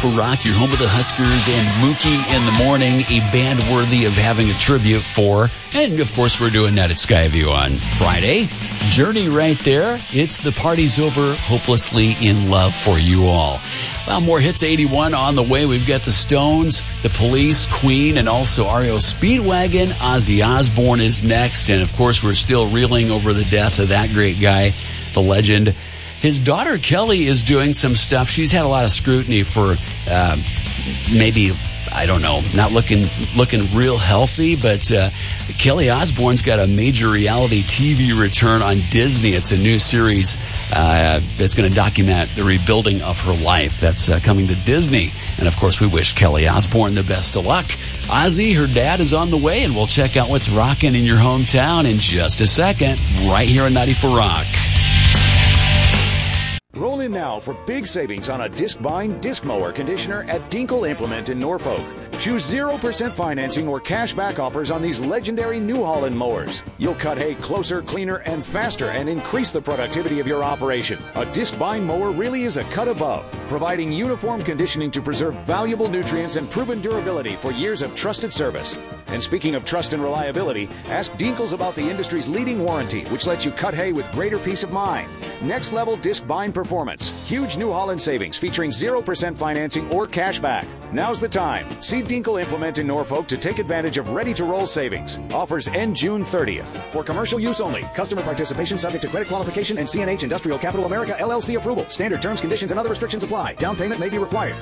94 Rock, your home of the Huskers and Mookie in the morning, a band worthy of having a tribute for. And, of course, we're doing that at Skyview on Friday. Journey right there. It's The Party's Over, Hopelessly in Love for you all. Well, more Hits 81 on the way. We've got the Stones, the Police, Queen, and also REO Speedwagon. Ozzy Osbourne is next. And, of course, we're still reeling over the death of that great guy, the legend. His daughter, Kelly, is doing some stuff. She's had a lot of scrutiny for maybe, I don't know, not looking real healthy, but Kelly Osbourne's got a major reality TV return on Disney. It's a new series that's going to document the rebuilding of her life. That's coming to Disney. And, of course, we wish Kelly Osbourne the best of luck. Ozzy, her dad, is on the way, and we'll check out what's rocking in your hometown in just a second, right here on 94 Rock. Roll in now for big savings on a disc-bind disc mower conditioner at Dinkle Implement in Norfolk. Choose 0% financing or cash-back offers on these legendary New Holland mowers. You'll cut hay closer, cleaner, and faster and increase the productivity of your operation. A disc-bind mower really is a cut above, providing uniform conditioning to preserve valuable nutrients and proven durability for years of trusted service. And speaking of trust and reliability, ask Dinkles about the industry's leading warranty, which lets you cut hay with greater peace of mind. Next level disc bind performance. Huge New Holland savings featuring 0% financing or cash back. Now's the time. See Dinkle Implement in Norfolk to take advantage of ready-to-roll savings. Offers end June 30th. For commercial use only. Customer participation subject to credit qualification and CNH Industrial Capital America LLC approval. Standard terms, conditions, and other restrictions apply. Down payment may be required.